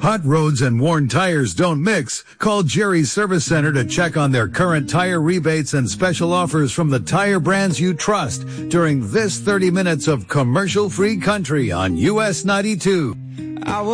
Hot roads and worn tires don't mix. Call Jerry's Service Center to check on their current tire rebates and special offers from the tire brands you trust during this 30 minutes of commercial-free country on US 92.